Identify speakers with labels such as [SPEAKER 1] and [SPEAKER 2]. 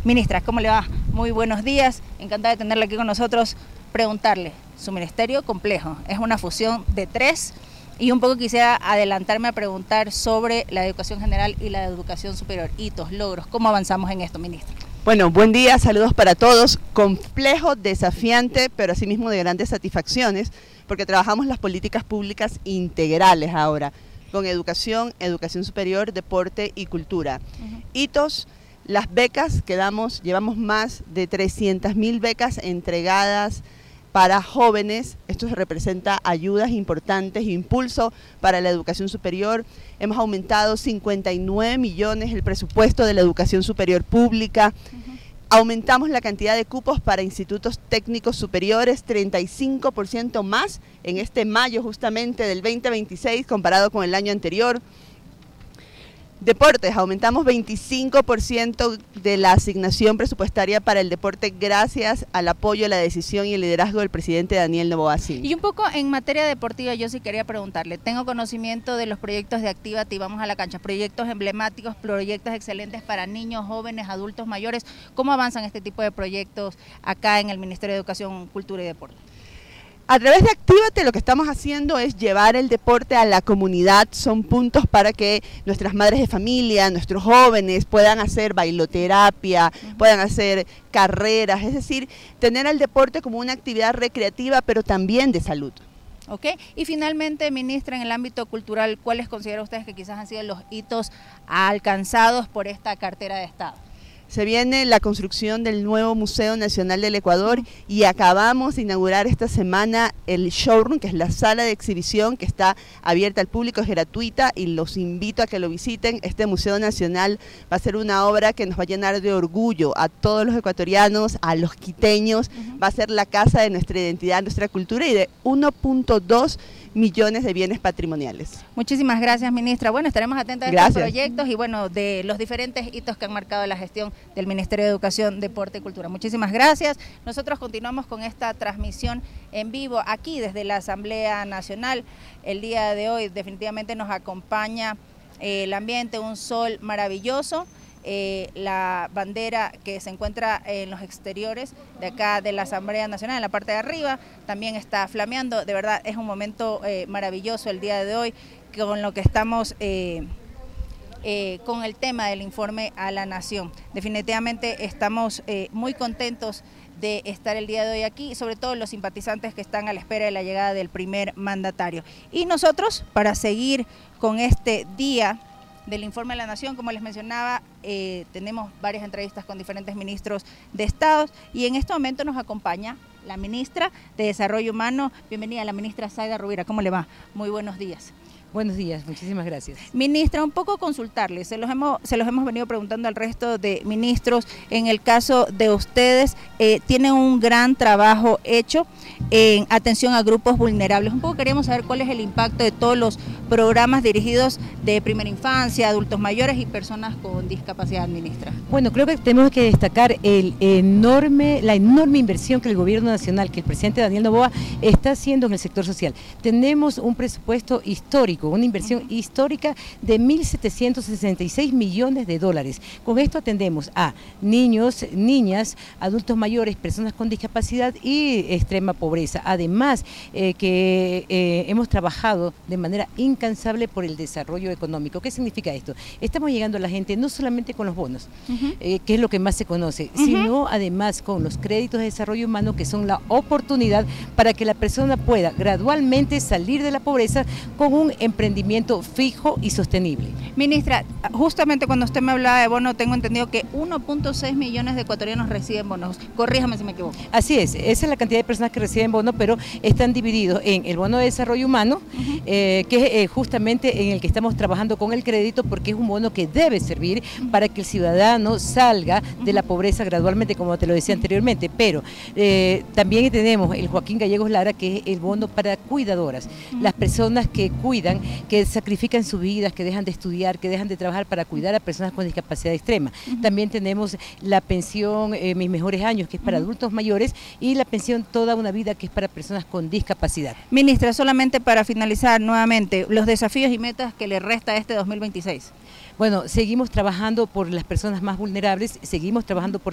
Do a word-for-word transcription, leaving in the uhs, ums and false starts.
[SPEAKER 1] Ministra, ¿cómo le va? Muy buenos días, encantada de tenerla aquí con nosotros. Preguntarle, su ministerio complejo, es una fusión de tres y un poco quisiera adelantarme a preguntar sobre la educación general y la educación superior, hitos, logros, ¿cómo avanzamos en esto, ministra?
[SPEAKER 2] Bueno, buen día, saludos para todos. Complejo, desafiante, pero asimismo de grandes satisfacciones, porque trabajamos las políticas públicas integrales ahora, con educación, educación superior, deporte y cultura. Uh-huh. Hitos, las becas que damos, llevamos más de trescientas mil becas entregadas para jóvenes. Esto representa ayudas importantes, impulso para la educación superior. Hemos aumentado cincuenta y nueve millones el presupuesto de la educación superior pública. Uh-huh. Aumentamos la cantidad de cupos para institutos técnicos superiores, treinta y cinco por ciento más en este mayo justamente del veinte veintiséis comparado con el año anterior. Deportes, aumentamos veinticinco por ciento de la asignación presupuestaria para el deporte gracias al apoyo, la decisión y el liderazgo del presidente Daniel Noboa Cid.
[SPEAKER 1] Y un poco en materia deportiva yo sí quería preguntarle, tengo conocimiento de los proyectos de Actívate y Vamos a la Cancha, proyectos emblemáticos, proyectos excelentes para niños, jóvenes, adultos mayores. ¿Cómo avanzan este tipo de proyectos acá en el Ministerio de Educación, Cultura y Deporte?
[SPEAKER 2] A través de Actívate lo que estamos haciendo es llevar el deporte a la comunidad, son puntos para que nuestras madres de familia, nuestros jóvenes puedan hacer bailoterapia, uh-huh. puedan hacer carreras, es decir, tener al deporte como una actividad recreativa pero también de salud.
[SPEAKER 1] Ok, y finalmente, ministra, en el ámbito cultural, ¿cuáles consideran ustedes que quizás han sido los hitos alcanzados por esta cartera de Estado?
[SPEAKER 2] Se viene la construcción del nuevo Museo Nacional del Ecuador y acabamos de inaugurar esta semana el showroom, que es la sala de exhibición que está abierta al público, es gratuita y los invito a que lo visiten. Este Museo Nacional va a ser una obra que nos va a llenar de orgullo a todos los ecuatorianos, a los quiteños, uh-huh. va a ser la casa de nuestra identidad, nuestra cultura y de uno punto dos millones de bienes patrimoniales.
[SPEAKER 1] Muchísimas gracias, ministra. Bueno, estaremos atentos a
[SPEAKER 2] gracias.
[SPEAKER 1] estos proyectos y bueno, de los diferentes hitos que han marcado la gestión del Ministerio de Educación, Deporte y Cultura. Muchísimas gracias. Nosotros continuamos con esta transmisión en vivo aquí desde la Asamblea Nacional. El día de hoy definitivamente nos acompaña eh, el ambiente, un sol maravilloso. Eh, la bandera que se encuentra en los exteriores de acá de la Asamblea Nacional, en la parte de arriba, también está flameando. De verdad es un momento eh, maravilloso el día de hoy, con lo que estamos eh, eh, con el tema del informe a la Nación. Definitivamente estamos eh, muy contentos de estar el día de hoy aquí, sobre todo los simpatizantes que están a la espera de la llegada del primer mandatario. Y nosotros, para seguir con este día del informe a la Nación, como les mencionaba, eh, tenemos varias entrevistas con diferentes ministros de Estado y en este momento nos acompaña la ministra de Desarrollo Humano. Bienvenida, la ministra Zaida Rubira. ¿Cómo le va? Muy buenos días.
[SPEAKER 3] Buenos días, muchísimas gracias.
[SPEAKER 1] Ministra, un poco consultarle, se los hemos, se los hemos venido preguntando al resto de ministros. En el caso de ustedes, eh, tienen un gran trabajo hecho en atención a grupos vulnerables. Un poco queríamos saber cuál es el impacto de todos los programas dirigidos de primera infancia, adultos mayores y personas con discapacidad, ministra.
[SPEAKER 3] Bueno, creo que tenemos que destacar el enorme, la enorme inversión que el gobierno nacional, que el presidente Daniel Noboa está haciendo en el sector social. Tenemos un presupuesto histórico, una inversión uh-huh. histórica de mil setecientos sesenta y seis millones de dólares. Con esto atendemos a niños, niñas, adultos mayores, personas con discapacidad y extrema pobreza. Además, eh, que eh, hemos trabajado de manera incansable por el desarrollo económico. ¿Qué significa esto? Estamos llegando a la gente no solamente con los bonos, uh-huh. eh, que es lo que más se conoce, uh-huh. sino además con los créditos de desarrollo humano, que son la oportunidad para que la persona pueda gradualmente salir de la pobreza con un emprendimiento fijo y sostenible.
[SPEAKER 1] Ministra, justamente cuando usted me hablaba de bono, tengo entendido que uno punto seis millones de ecuatorianos reciben bonos. Corríjame si me equivoco.
[SPEAKER 3] Así es, esa es la cantidad de personas que reciben bono, pero están divididos en el bono de desarrollo humano, uh-huh. eh, que es eh, justamente en el que estamos trabajando con el crédito, porque es un bono que debe servir uh-huh. para que el ciudadano salga de la pobreza gradualmente, como te lo decía anteriormente, pero eh, también tenemos el Joaquín Gallegos Lara, que es el bono para cuidadoras, uh-huh. las personas que cuidan, que sacrifican sus vidas, que dejan de estudiar, que dejan de trabajar para cuidar a personas con discapacidad extrema. Uh-huh. También tenemos la pensión eh, Mis Mejores Años, que es para uh-huh. adultos mayores, y la pensión Toda una Vida, que es para personas con discapacidad.
[SPEAKER 1] Ministra, solamente para finalizar nuevamente, los desafíos y metas que le resta este dos mil veintiséis.
[SPEAKER 3] Bueno, seguimos trabajando por las personas más vulnerables, seguimos trabajando por